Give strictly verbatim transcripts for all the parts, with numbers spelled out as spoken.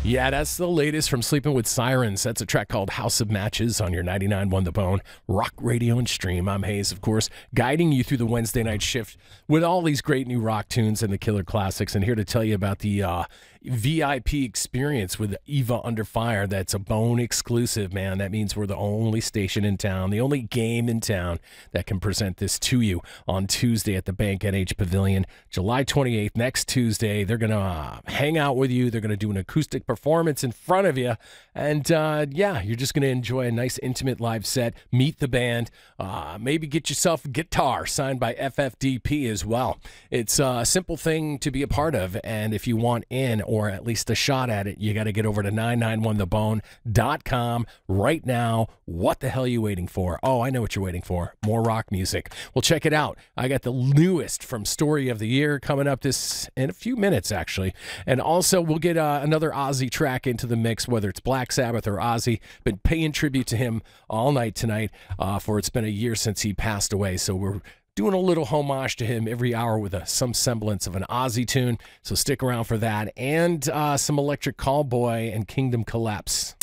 Yeah, that's the latest from Sleeping with Sirens. That's a track called House of Matches on your ninety-nine point one The Bone, Rock Radio and Stream. I'm Hayes, of course, guiding you through the Wednesday night shift with all these great new rock tunes and the killer classics. And here to tell you about the uh, V I P experience with Eva Under Fire. That's a Bone exclusive, man. That means we're the only station in town, the only game in town that can present this to you on Tuesday at the Bank N H Pavilion, July twenty-eighth, next Tuesday. They're going to uh, hang out with you. They're going to do an acoustic performance in front of you. And uh, yeah, you're just going to enjoy a nice intimate live set, meet the band, uh, maybe get yourself a guitar signed by F F D P as well. It's a simple thing to be a part of. And if you want in or at least a shot at it, you got to get over to nine nine one the bone dot com right now. What the hell are you waiting for? Oh, I know what you're waiting for. More rock music. Well, check it out. I got the newest from Story of the Year coming up this in a few minutes, actually. And also, we'll get uh, another Ozzy track into the mix, whether it's Black Sabbath or Ozzy. Been paying tribute to him all night tonight, uh, for it's been a year since he passed away. So we're doing a little homage to him every hour with a, some semblance of an Ozzy tune. So stick around for that. And uh, some Electric Callboy and Kingdom Collapse.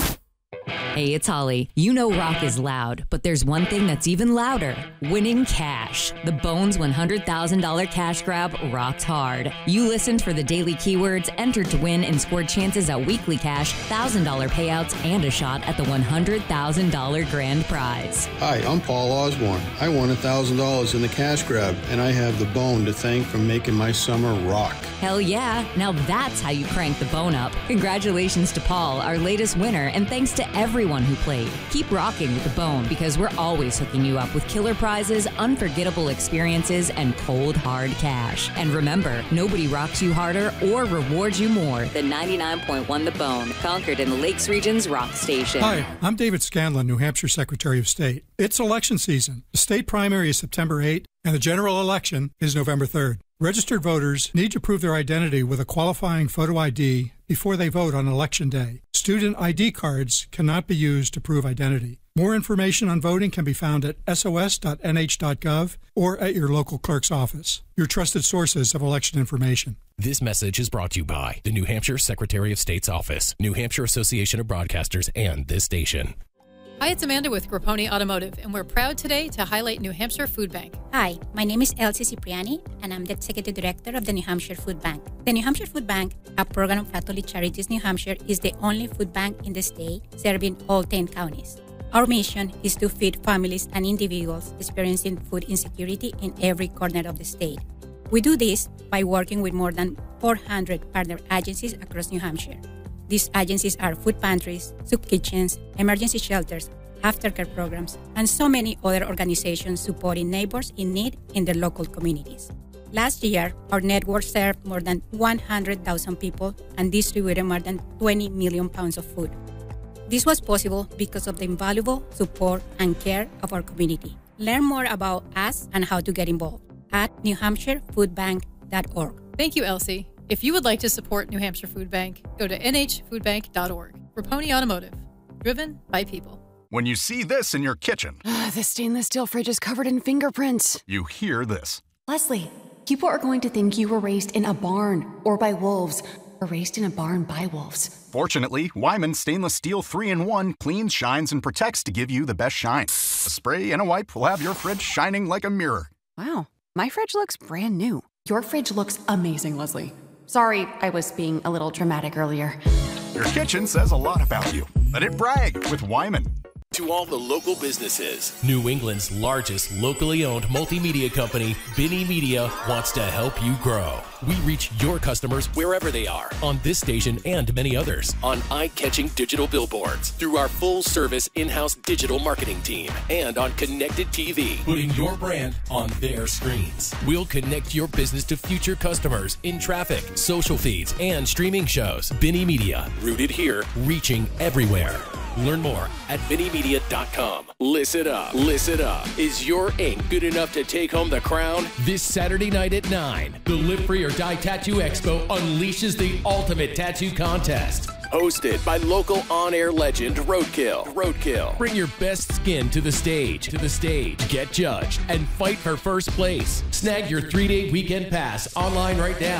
Hey, it's Holly. You know rock is loud, but there's one thing that's even louder. Winning cash. The Bones one hundred thousand dollars cash grab rocks hard. You listened for the daily keywords, entered to win, and scored chances at weekly cash, one thousand dollars payouts, and a shot at the one hundred thousand dollars grand prize. Hi, I'm Paul Osborne. I won one thousand dollars in the cash grab, and I have the Bone to thank for making my summer rock. Hell yeah. Now that's how you crank the Bone up. Congratulations to Paul, our latest winner, and thanks to everyone who played. Keep rocking with the Bone because we're always hooking you up with killer prizes, unforgettable experiences, and cold, hard cash. And remember, nobody rocks you harder or rewards you more than ninety-nine point one The Bone, Concord in the Lakes Region's rock station. Hi, I'm David Scanlon, New Hampshire Secretary of State. It's election season. The state primary is September eighth, and the general election is November third. Registered voters need to prove their identity with a qualifying photo I D before they vote on Election Day. Student I D cards cannot be used to prove identity. More information on voting can be found at S O S dot N H dot gov or at your local clerk's office. Your trusted sources of election information. This message is brought to you by the New Hampshire Secretary of State's Office, New Hampshire Association of Broadcasters, and this station. Hi, it's Amanda with Grapponi Automotive, and we're proud today to highlight New Hampshire Food Bank. Hi, my name is Elsie Cipriani, and I'm the Executive Director of the New Hampshire Food Bank. The New Hampshire Food Bank, a program of Catholic Charities New Hampshire, is the only food bank in the state serving all ten counties. Our mission is to feed families and individuals experiencing food insecurity in every corner of the state. We do this by working with more than four hundred partner agencies across New Hampshire. These agencies are food pantries, soup kitchens, emergency shelters, aftercare programs, and so many other organizations supporting neighbors in need in their local communities. Last year, our network served more than one hundred thousand people and distributed more than twenty million pounds of food. This was possible because of the invaluable support and care of our community. Learn more about us and how to get involved at new hampshire food bank dot org. Thank you, Elsie. If you would like to support New Hampshire Food Bank, go to N H food bank dot org. Raponi Automotive, driven by people. When you see this in your kitchen, the stainless steel fridge is covered in fingerprints. You hear this. Leslie, people are going to think you were raised in a barn or by wolves, or raised in a barn by wolves. Fortunately, Wyman Stainless Steel three in one cleans, shines, and protects to give you the best shine. A spray and a wipe will have your fridge shining like a mirror. Wow, my fridge looks brand new. Your fridge looks amazing, Leslie. Sorry, I was being a little dramatic earlier. Your kitchen says a lot about you. Let it brag with Wyman. To all the local businesses, New England's largest locally owned multimedia company, Binny Media, wants to help you grow. We reach your customers wherever they are on this station and many others on eye-catching digital billboards through our full-service in-house digital marketing team and on connected T V, putting your brand on their screens. We'll connect your business to future customers in traffic, social feeds, and streaming shows. Binny Media, rooted here, reaching everywhere. Learn more at Binny Media dot com. Listen up. Listen up. Is your ink good enough to take home the crown? This Saturday night at nine, the Live Free or Die Tattoo Expo unleashes the ultimate tattoo contest. Hosted by local on-air legend Roadkill. Roadkill. Bring your best skin to the stage. To the stage. Get judged and fight for first place. Snag your three-day weekend pass online right now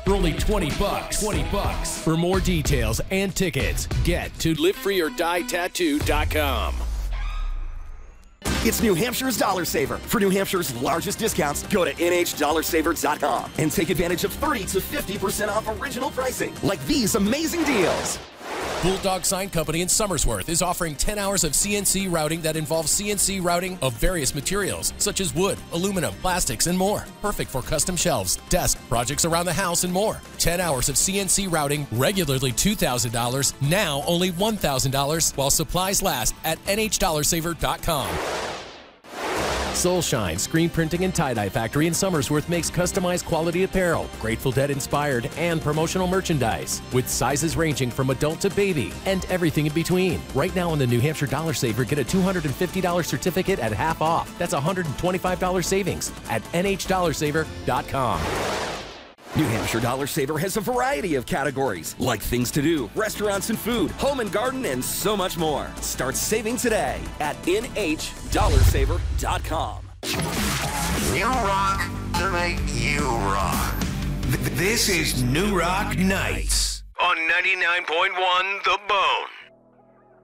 for only twenty bucks. twenty bucks. For more details and tickets, get to live free or die tattoo dot com. It's New Hampshire's Dollar Saver. For New Hampshire's largest discounts, go to N H dollar saver dot com and take advantage of thirty to fifty percent off original pricing, like these amazing deals. Bulldog Sign Company in Somersworth is offering ten hours of C N C routing that involves C N C routing of various materials, such as wood, aluminum, plastics, and more. Perfect for custom shelves, desk, projects around the house, and more. ten hours of C N C routing, regularly two thousand dollars, now only one thousand dollars, while supplies last at N H dollar saver dot com. Soulshine Screen Printing and Tie-Dye Factory in Somersworth makes customized quality apparel, Grateful Dead inspired, and promotional merchandise with sizes ranging from adult to baby and everything in between. Right now on the New Hampshire Dollar Saver, get a two hundred fifty dollars certificate at half off. That's one hundred twenty-five dollars savings at N H dollar saver dot com. New Hampshire Dollar Saver has a variety of categories, like things to do, restaurants and food, home and garden, and so much more. Start saving today at N H dollar saver dot com. New rock to make you rock. Th- this is New Rock Nights on ninety-nine point one The Bone.